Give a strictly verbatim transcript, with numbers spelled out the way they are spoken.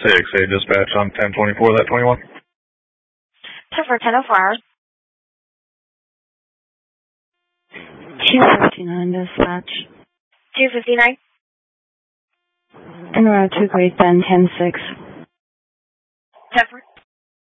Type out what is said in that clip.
six, hey, dispatch on ten twenty-four, that twenty-one. ten for ten oh four hours. two fifty-nine, dispatch. two fifty-nine. En route to Great Bend, ten six. ten for